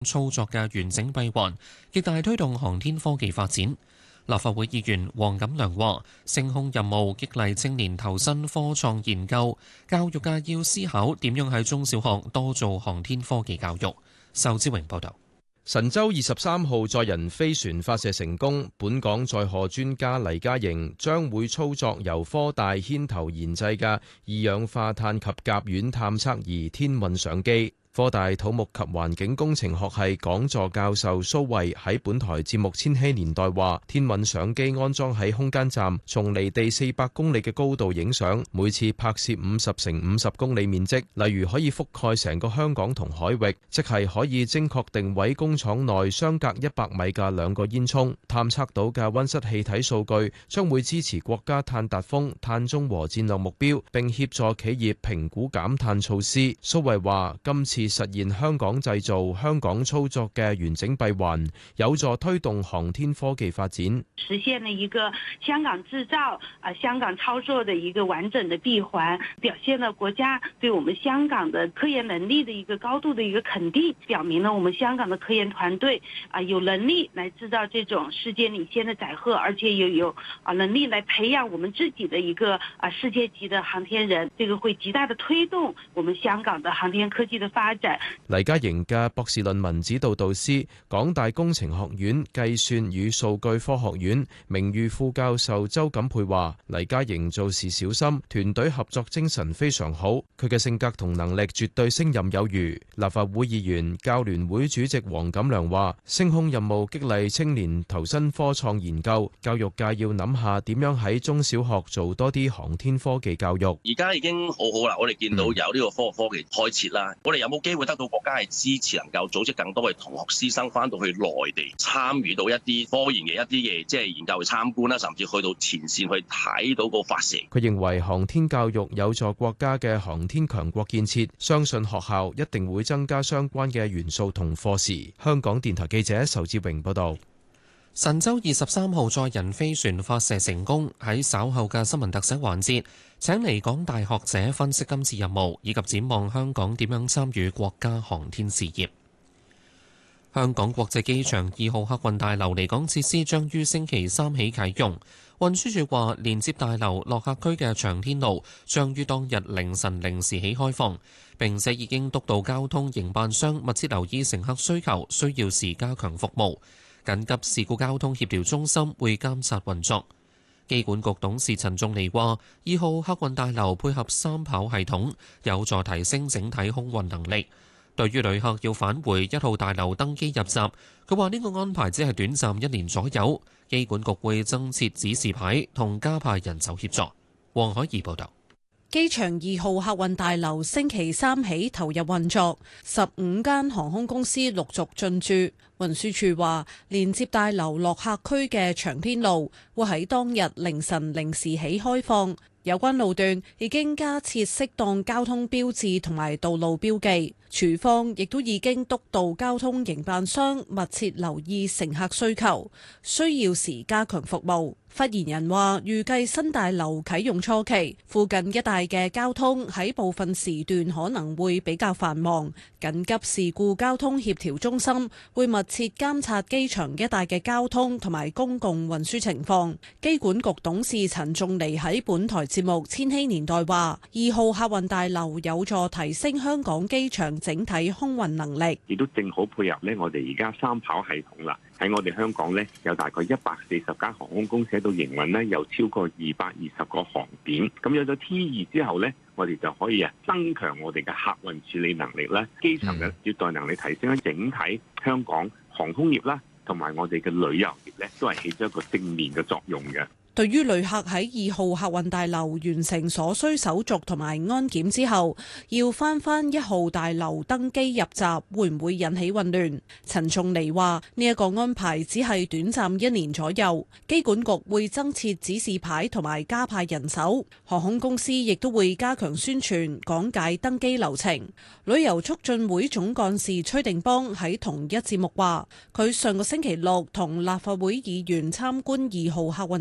操作嘅完整閉環，極大推動航天科技發展。立法會議員黃錦良話：升空任務激勵青年投身科創研究，教育界要思考點樣喺中小學多做航天科技教育。仇志榮報導。 神舟23號載人飛船發射成功，本港載荷專家黎嘉瑩將會操作由科大牽頭研製嘅二氧化碳及甲烷探測儀天運上機。科大土木及環境工程學系講座教授蘇慧喺本台節目《千禧年代》話：天運相機安裝喺空間站，從離地400公里嘅高度影相，每次拍攝50乘50公里面積，例如可以覆蓋成個香港同海域，即係可以精確定位工廠內相隔100米嘅兩個煙囪。探測到嘅溫室氣體數據將會支持國家碳達峰、碳中和戰略目標，並協助企業評估減碳措施。蘇慧話：今次實現香港製造、香港操作嘅完整閉環，有助推動航天科技發展， 實現了一個香港製造、香港操作的一個完整的閉環，表現了國家對我們香港的科研能力的一個高度的一個肯定，表明了我們香港的科研團隊有能力來製造這種世界領先的載荷，而且又有能力來培養我們自己的一個世界級的航天人，這個會極大的推動我們香港的航天科技的發展。 黎嘉瑩嘅博士論文指導導師，港大工程學院計算與數據科學院名譽副教授周錦佩話：黎嘉瑩做事小心，團隊合作精神非常好，佢嘅性格同能力絕對勝任有餘。立法會議員教聯會主席黃錦良話：升空任務激勵青年投身科創研究，教育界要諗下點樣喺中小學做多啲航天科技教育。 而家已經好好啦，我哋見到有呢個科技開設啦，我哋有冇機會得到國家係支持，能夠組織更多嘅同學師生翻到去內地參與到一啲科研嘅一啲嘅即係研究去參觀啦，甚至去到前線去睇到個發射。 佢認為航天教育有助國家嘅航天強國建設，相信學校一定會增加相關嘅元素同課時。香港電台記者仇志榮報道。 神舟23號載人飛船發射成功，喺稍後嘅新聞特寫環節，請嚟港大學者分析今次任務，以及展望香港點樣參與國家航天事業。香港國際機場2號客運大樓離港設施將於星期三起啟用。運輸署話，連接大樓落客區嘅長天路將於當日凌晨0時起開放，並且已經督導交通營辦商密切留意乘客需求，需要時加強服務。緊急事故交通協調中心會監察運作。機管局董事陳仲尼話：2號客運大樓配合三跑系統，有助提升整體空運能力。對於旅客要返回1號大樓登機入閘，佢話呢個安排只係短暫1年左右。機管局會增設指示牌同加派人手協助。黃海怡報導。 機場2號客運大樓星期三起投入運作，15間航空公司陸續進駐。運輸署話，連接大樓落客區嘅長天路會喺當日凌晨0時起開放，有關路段已經加設適當交通標誌同埋道路標記。署方亦都已經督導交通營辦商密切留意乘客需求，需要時加強服務。發言人話，預計新大樓啟用初期，附近一帶嘅交通喺部分時段可能會比較繁忙。緊急事故交通協調中心會密切監察機場一帶嘅交通同埋公共運輸情況。機管局董事陳仲尼喺本台節目《千禧年代》話，2號客運大樓有助提升香港機場整體空運能力， 亦都正好配合呢我哋而家三跑系統啦。喺我哋香港呢，有大概140間航空公司喺度營運呢，有超過220個航點。咁有咗 T2之後呢，我哋就可以增強我哋嘅客運處理能力啦，機場嘅接待能力提升，整體香港航空業啦，同埋我哋嘅旅遊業呢，都係起咗一個正面嘅作用嘅。 對於旅客喺2號客運大樓完成所需手續同埋安檢之後，要返1號大樓登機入閘，會唔會引起混亂？陳仲尼話：呢一個安排只係短暫1年左右，機管局會增設指示牌同埋加派人手，航空公司亦都會加強宣傳講解登機流程。旅遊促進會總幹事崔定邦喺同一節目話：佢上個星期六同立法會議員參觀2號客運大樓。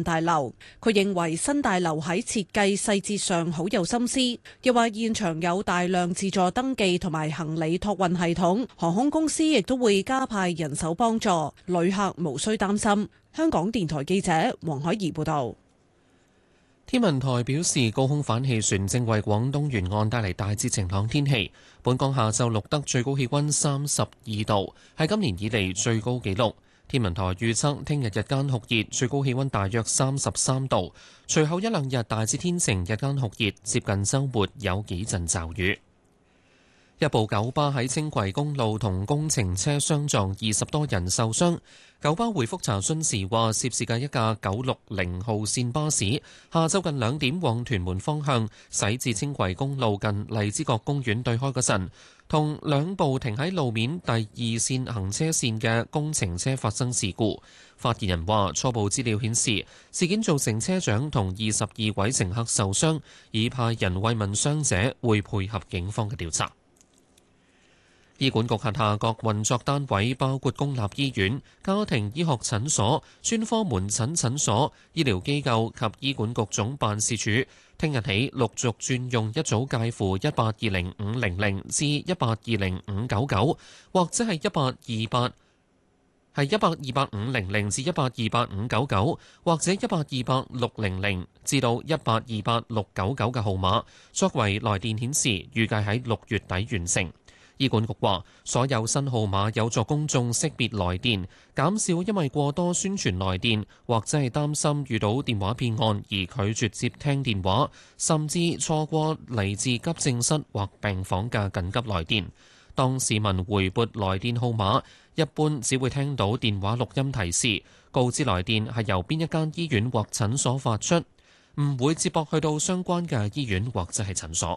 樓。佢認為新大樓喺設計細節上好有心思，又話現場有大量自助登記同埋行李託運系統，航空公司亦都會加派人手幫助，旅客無需擔心。香港電台記者黃海怡報導。 天文台表示，高空反氣旋正為廣東沿岸帶嚟大致晴朗天氣。本港下晝錄得最高氣溫32度，係今年以嚟最高紀錄。天文台預測聽日日間酷熱，最高氣溫大約33度。隨後一兩日大致天晴，日間酷熱，接近週末有幾陣驟雨。一部九巴喺青葵公路同工程車相撞，20多人受傷。九巴回覆查詢時話，涉事嘅一架960號線巴士下晝近2點往屯門方向駛至青葵公路近荔枝角公園對開嗰陣，同兩部停喺路面第二線行車線嘅工程車發生事故。發言人話，初步資料顯示，事件造成車長同22位乘客受傷，已派人慰問傷者，會配合警方嘅調查。醫管局轄下各運作單位包括公立醫院、家庭醫學診所、專科門診診所、醫療機構及醫管局總辦事處，聽日起陸續轉用一組介乎1820500至1820599，或者係1828500至1828599，或者1828600至到1828699嘅號碼，作為來電顯示，預計喺6月底完成。醫管局話，所有新號碼有助公眾識別來電，減少因為過多宣傳來電或者係擔心遇到電話騙案而拒絕接聽電話，甚至錯過嚟自急症室或病房嘅緊急來電。當市民回撥來電號碼，一般只會聽到電話錄音提示，告知來電係由邊一間醫院或診所發出，唔會接駁去到相關嘅醫院或者係診所。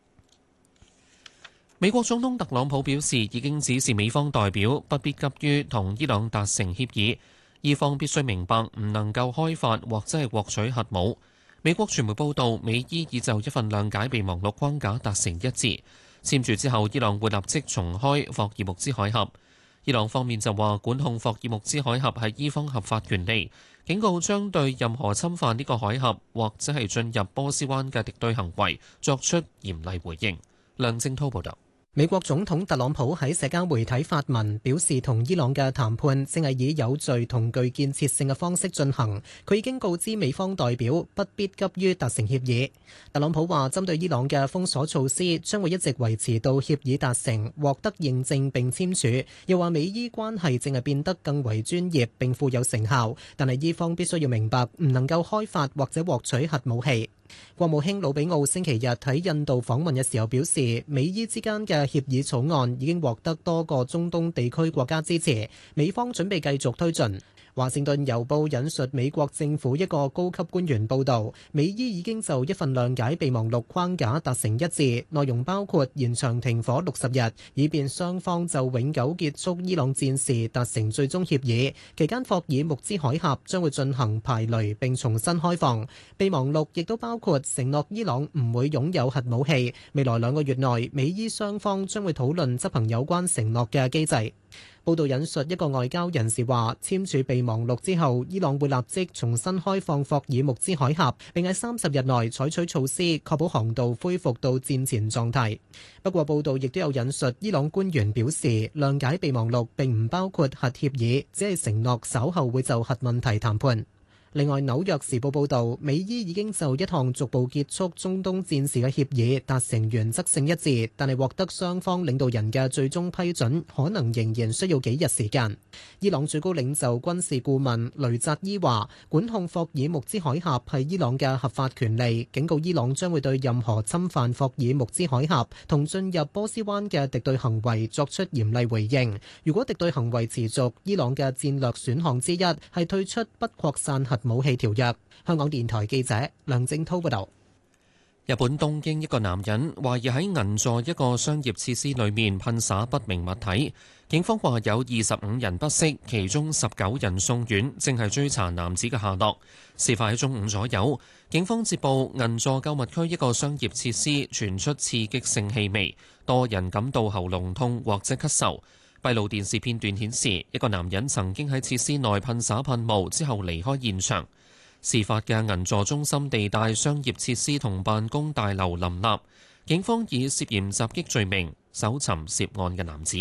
美國總統特朗普表示，已經指示美方代表不必急於同伊朗達成協議，伊方必須明白唔能夠開發或者係獲取核武。美國傳媒報道，美伊已就一份諒解備忘錄框架達成一致，簽署之後，伊朗會立即重開霍爾木茲海峽。伊朗方面就話，管控霍爾木茲海峽係伊方合法權利，警告將對任何侵犯呢個海峽或者係進入波斯灣嘅敵對行為作出嚴厲回應。梁正滔報導。 美國總統特朗普喺社交媒體發文表示，同伊朗嘅談判正係以有序同具建設性嘅方式進行。佢已經告知美方代表不必急於達成協議。特朗普話，針對伊朗嘅封鎖措施將會一直維持到協議達成、獲得認證並簽署。又話美伊關係正係變得更為專業並富有成效，但係伊方必須要明白唔能夠開發或者獲取核武器。國務卿魯比奧星期日喺印度訪問嘅時候表示，美伊之間嘅協議草案已經獲得多個中東地區國家支持，美方準備繼續推進。華盛頓郵報引述美國政府一個高級官員報導，美伊已經就一份諒解備忘錄框架達成一致，內容包括延長停火60日，以便雙方就永久結束伊朗戰事達成最終協議。期間，霍爾木茲海峽將會進行排雷並重新開放。備忘錄亦都包括承諾伊朗唔會擁有核武器。未來2個月內，美伊雙方將會討論執行有關承諾嘅機制。報道引述一個外交人士話，簽署備忘錄之後，伊朗會立即重新開放霍爾木茲海峽，並喺30日內採取措施，確保航道恢復到戰前狀態。不過，報道亦都有引述伊朗官員表示，諒解備忘錄並唔包括核協議，只係承諾稍後會就核問題談判。另外，《紐約時報》報導，美伊已經就一項逐步結束中東戰事嘅協議達成原則性一致，但係獲得雙方領導人嘅最終批准，可能仍然需要幾日時間。伊朗最高領袖軍事顧問雷扎伊話，管控霍爾木茲海峽係伊朗嘅合法權利，警告伊朗將會對任何侵犯霍爾木茲海峽同進入波斯灣嘅敵對行為作出嚴厲回應。如果敵對行為持續，伊朗嘅戰略選項之一係退出不擴散核武器條約。香港電台記者梁正滔報道。 日本東京一個男人懷疑喺銀座一個商業設施裏面噴灑不明物體，警方話有25人不適，其中19人送院，正係追查男子嘅下落。事發喺中午左右，警方接報銀座購物區一個商業設施傳出刺激性氣味，多人感到喉嚨痛或者咳嗽。閉路電視片段顯示，一個男人曾經喺設施內噴灑噴霧之後離開現場。 事發嘅銀座中心地帶商業設施同辦公大樓林立，警方以涉嫌襲擊罪名搜尋涉案嘅男子。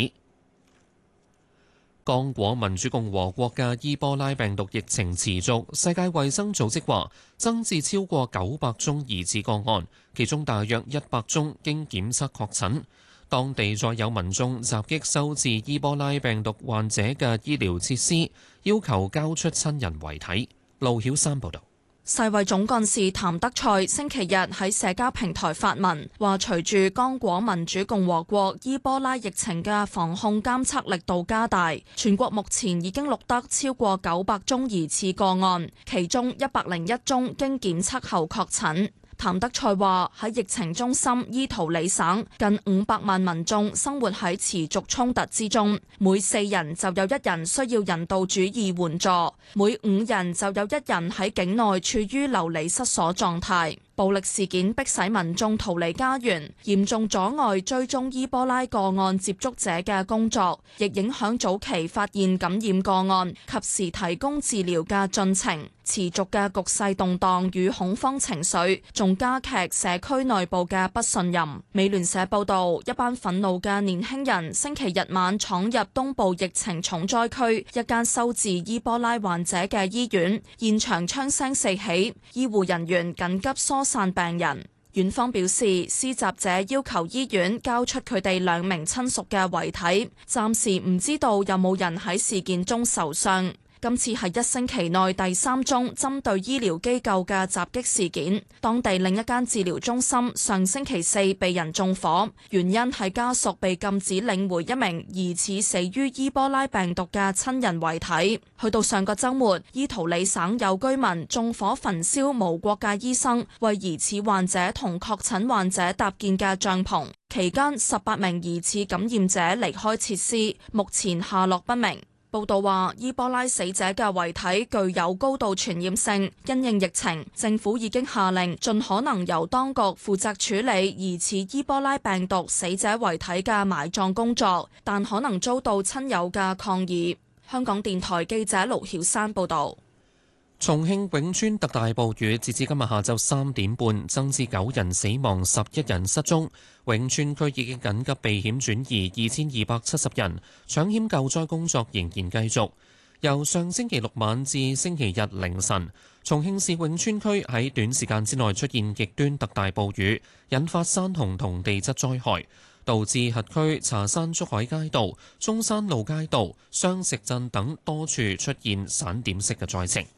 剛果民主共和國嘅伊波拉病毒疫情持續，世界衛生組織話增至超過900宗疑似個案，其中大約100宗經檢測確診。當地再有民眾襲擊收治伊波拉病毒患者嘅醫療設施，要求交出親人遺體。路曉山報導。 世衛總幹事譚德塞星期日喺社交平台發文，話隨住剛果民主共和國伊波拉疫情嘅防控監測力度加大，全國目前已經錄得超過900宗疑似個案，其中101宗經檢測後確診。譚德塞話喺疫情中心伊圖里省，近500萬民眾生活喺持續衝突之中，每4人就有1人需要人道主義援助，每5人就有1人喺境內處於流離失所狀態。暴力事件迫使民眾逃離家園，嚴重阻礙追蹤伊波拉個案接觸者嘅工作，亦影響早期發現感染個案，及時提供治療嘅進程。持續嘅局勢動盪與恐慌情緒，仲加劇社區內部嘅不信任。美聯社報道，一班憤怒嘅年輕人星期日晚闖入東部疫情重災區一間收治伊波拉患者嘅醫院，現場槍聲四起，醫護人員緊急疏散病人。院方表示，施襲者要求醫院交出佢哋2名親屬嘅遺體，暫時唔知道有冇人喺事件中受傷。今次係1星期內第3宗針對醫療機構嘅襲擊事件。當地另一間治療中心上星期4被人縱火，原因係家屬被禁止領回一名疑似死於伊波拉病毒嘅親人遺體。去到上個週末，伊圖里省有居民縱火焚燒無國界醫生為疑似患者同確診患者搭建嘅帳篷，期間18名疑似感染者離開設施，目前下落不明。報道話，伊波拉死者嘅遺體具有高度傳染性，因應疫情，政府已經下令盡可能由當局負責處理疑似伊波拉病毒死者遺體嘅埋葬工作，但可能遭到親友嘅抗議。香港電台記者盧曉山報導。 重慶永川特大暴雨，截至今日下晝3點半，增至9人死亡、11人失蹤。永川區已經緊急避險轉移2270人，搶險救災工作仍然繼續。由上星期6晚至星期日凌晨，重慶市永川區喺短時間之內出現極端特大暴雨，引發山洪同地質災害，導致轄區茶山竹海街道、中山路街道、雙石鎮等多處出現散點式嘅災情。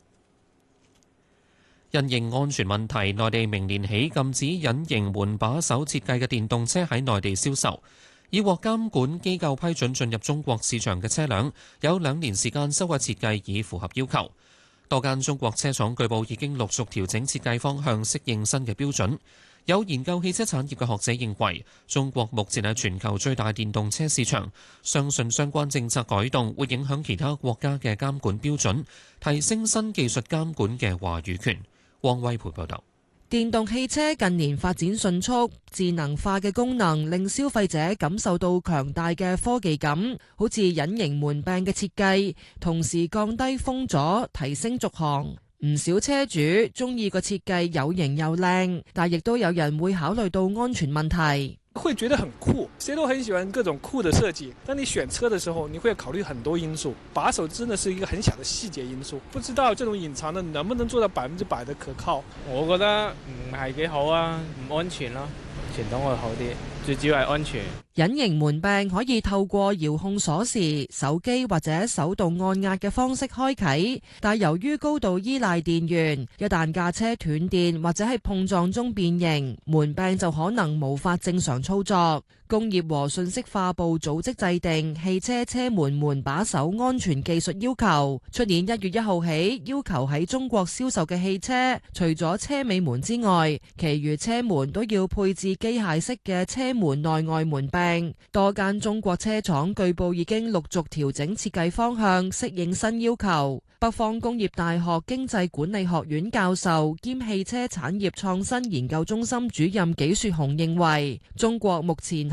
因應安全問題，內地明年起禁止隱形門把手設計嘅電動車喺內地銷售。已獲監管機構批准進入中國市場嘅車輛，有2年時間修改設計以符合要求。多間中國車廠據報已經陸續調整設計方向，適應新嘅標準。有研究汽車產業嘅學者認為，中國目前係全球最大電動車市場，相信相關政策改動會影響其他國家嘅監管標準，提升新技術監管嘅話語權。汪威培報道。 電動汽車近年發展迅速，智能化嘅功能令消費者感受到強大嘅科技感，好似隱形門柄嘅設計，同時降低風阻，提升續航。唔少車主中意個設計有型又靚，但亦都有人會考慮到安全問題。 會覺得很酷，誰都很喜歡各種酷的設計。當你選車的時候，你會考慮很多因素，把手真的是一個很小的細節因素。不知道這種隱藏的能不能做到100%的可靠？ 我覺得唔係幾好啊，唔安全咯。傳統會好啲，最主要係安全。 隱形門柄可以透過遙控鎖匙、手機或者手動按壓嘅方式開啟，但由於高度依賴電源，一旦架車斷電或者喺碰撞中變形，門柄就可能無法正常操作。工業和信息化部組織制定汽車車門門把手安全技術要求，出年1月1號起，要求喺中國銷售嘅汽車，除咗車尾門之外，其餘車門都要配置機械式嘅車門內外門柄。多間中國車廠據報已經陸續調整設計方向，適應新要求。北方工業大學經濟管理學院教授兼汽車產業創新研究中心主任紀雪紅認為，中國目前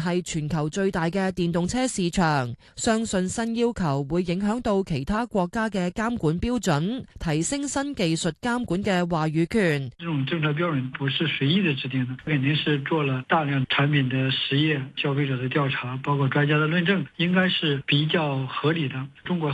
係全球最大嘅電動車市場，相信新要求會影響到其他國家嘅監管標準，提升新技術監管嘅話語權。 這種政策標準不是隨意的制定的，肯定是做了大量產品的實驗、消費者的調查，包括專家的論證，應該是比較合理的。中國